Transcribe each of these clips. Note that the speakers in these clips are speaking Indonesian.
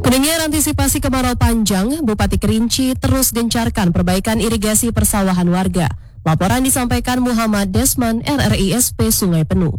Pendengar, antisipasi kemarau panjang, Bupati Kerinci terus gencarkan perbaikan irigasi persawahan warga. Laporan disampaikan Muhammad Desman, RRISP Sungai Penuh.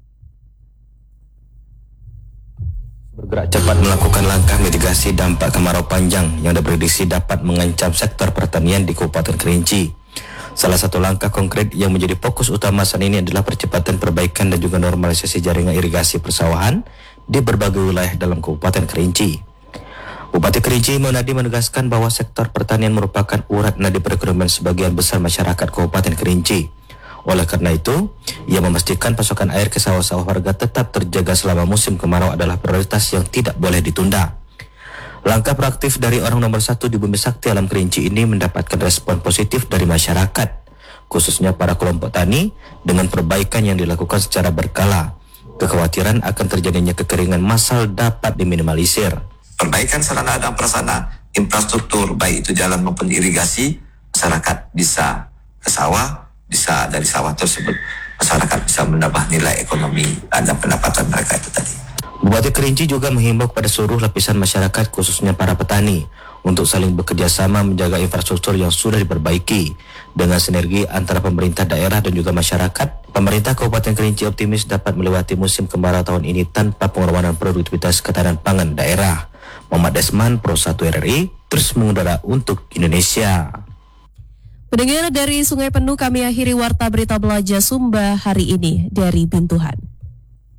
Bergerak cepat melakukan langkah mitigasi dampak kemarau panjang yang diprediksi dapat mengancam sektor pertanian di Kabupaten Kerinci. Salah satu langkah konkret yang menjadi fokus utama saat ini adalah percepatan perbaikan dan juga normalisasi jaringan irigasi persawahan di berbagai wilayah dalam Kabupaten Kerinci. Bupati Kerinci Monadi menegaskan bahwa sektor pertanian merupakan urat nadi perekonomian sebagian besar masyarakat Kabupaten Kerinci. Oleh karena itu, ia memastikan pasokan air ke sawah-sawah warga tetap terjaga selama musim kemarau adalah prioritas yang tidak boleh ditunda. Langkah proaktif dari orang nomor 1 di Bumi Sakti Alam Kerinci ini mendapatkan respon positif dari masyarakat, khususnya para kelompok tani, dengan perbaikan yang dilakukan secara berkala. Kekhawatiran akan terjadinya kekeringan massal dapat diminimalisir. Perbaikan sarana dan prasarana infrastruktur, baik itu jalan maupun irigasi, masyarakat bisa ke sawah, bisa dari sawah tersebut masyarakat bisa menambah nilai ekonomi dan pendapatan mereka itu tadi. Bupati Kerinci juga menghimbau kepada seluruh lapisan masyarakat, khususnya para petani, untuk saling bekerja sama menjaga infrastruktur yang sudah diperbaiki. Dengan sinergi antara pemerintah daerah dan juga masyarakat, pemerintah Kabupaten Kerinci optimis dapat melewati musim kemarau tahun ini tanpa pengorbanan produktivitas ketahanan pangan daerah. Muhammad Desman, Pro 1 RRI, terus mengudara untuk Indonesia. Pendengar, dari Sungai Penuh kami akhiri Warta Berita Belajar Sumba hari ini dari Bintuhan.